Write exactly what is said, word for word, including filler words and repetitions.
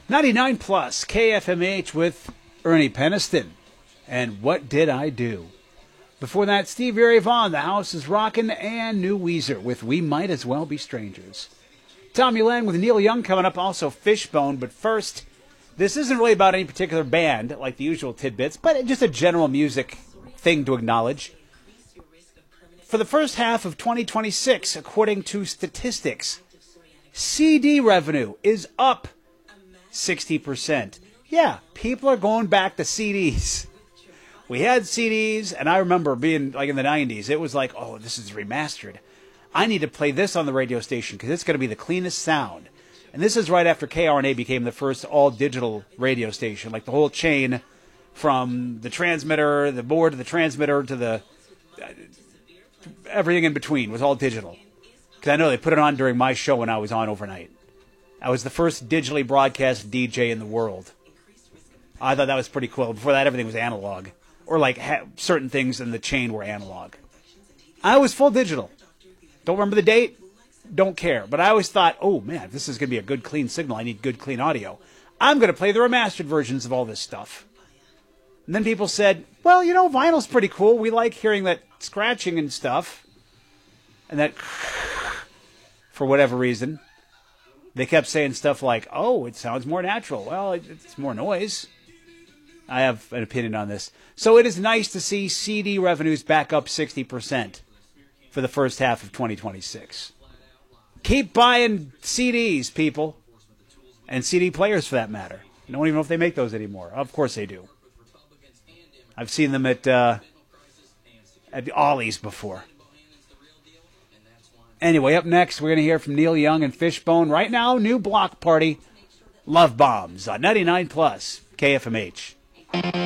ninety-nine plus K F M H with Ernie Peniston. And What Did I Do? Before that, Steve Ray Vaughan, The House is Rockin', and New Weezer with We Might As Well Be Strangers. Tom Ulan with Neil Young coming up, also Fishbone. But first, this isn't really about any particular band, like the usual tidbits, but just a general music thing to acknowledge. For the first half of twenty twenty-six, according to statistics, C D revenue is up sixty percent. Yeah, people are going back to C Ds. We had C Ds, and I remember being like in the nineties, it was like, oh, this is remastered. I need to play this on the radio station because it's going to be the cleanest sound. And this is right after K R N A became the first all-digital radio station. Like the whole chain from the transmitter, the board to the transmitter to the... Uh, everything in between was all digital. Because I know they put it on during my show when I was on overnight. I was the first digitally broadcast D J in the world. I thought that was pretty cool. Before that, everything was analog. Or like ha- certain things in the chain were analog. I was full digital. Don't remember the date? Don't care. But I always thought, oh man, if this is going to be a good clean signal, I need good clean audio. I'm going to play the remastered versions of all this stuff. And then people said, well, you know, vinyl's pretty cool. We like hearing that scratching and stuff. And that, for whatever reason, they kept saying stuff like, oh, it sounds more natural. Well, it's more noise. I have an opinion on this. So it is nice to see C D revenues back up sixty percent for the first half of twenty twenty-six. Keep buying C Ds, people. And C D players, for that matter. I don't even know if they make those anymore. Of course they do. I've seen them at uh, at the Ollie's before. Anyway, up next, we're going to hear from Neil Young and Fishbone. Right now, new Block Party, Love Bombs on ninety-nine plus K F M H.